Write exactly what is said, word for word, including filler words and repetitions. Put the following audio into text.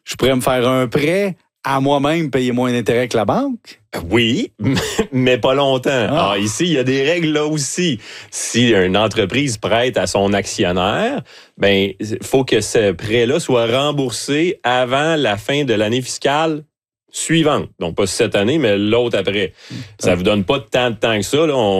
je pourrais me faire un prêt à moi-même, payer moins d'intérêt que la banque? Oui, mais pas longtemps. Ah. Alors, ici, il y a des règles là aussi. Si une entreprise prête à son actionnaire, ben, il faut que ce prêt-là soit remboursé avant la fin de l'année fiscale suivante. Donc, pas cette année, mais l'autre après. Ça ne vous donne pas tant de temps que ça. Là. On